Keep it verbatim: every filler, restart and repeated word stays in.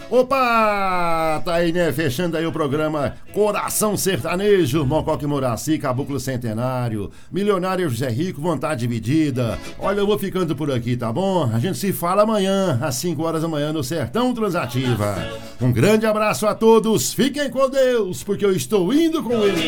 Opa! Tá aí, né? Fechando aí o programa Coração Sertanejo, Mococa e Moraci, Caboclo Centenário, Milionário José Rico, Vontade Dividida. Olha, eu vou ficando por aqui, tá bom? A gente se fala amanhã, às cinco horas da manhã, no Sertão Transativa. Um grande abraço a todos, fiquem com Deus, porque eu estou indo com ele.